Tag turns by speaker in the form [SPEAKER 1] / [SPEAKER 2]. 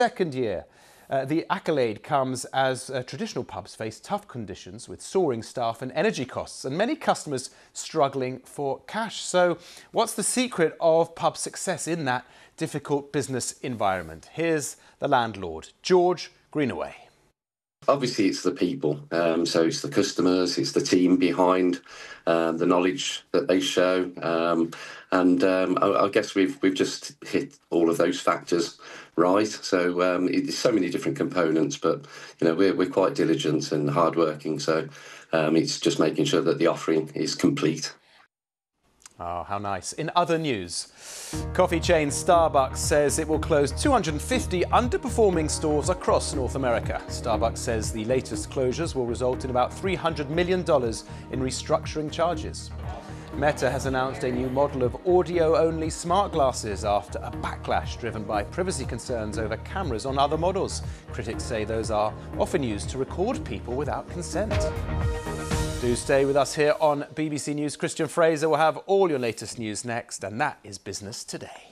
[SPEAKER 1] second year. The accolade comes as traditional pubs face tough conditions with soaring staff and energy costs and many customers struggling for cash. So what's the secret of pub success in that difficult business environment? Here's the landlord, George Greenaway.
[SPEAKER 2] Obviously, it's the people. So it's the customers, it's the team behind the knowledge that they show. I guess we've just hit all of those factors right. So it's so many different components, but we're quite diligent and hardworking. So it's just making sure that the offering is complete.
[SPEAKER 1] Oh, how nice. In other news, coffee chain Starbucks says it will close 250 underperforming stores across North America. Starbucks says the latest closures will result in about $300 million in restructuring charges. Meta has announced a new model of audio-only smart glasses after a backlash driven by privacy concerns over cameras on other models. Critics say those are often used to record people without consent. Do stay with us here on BBC News. Christian Fraser will have all your latest news next, and that is Business Today.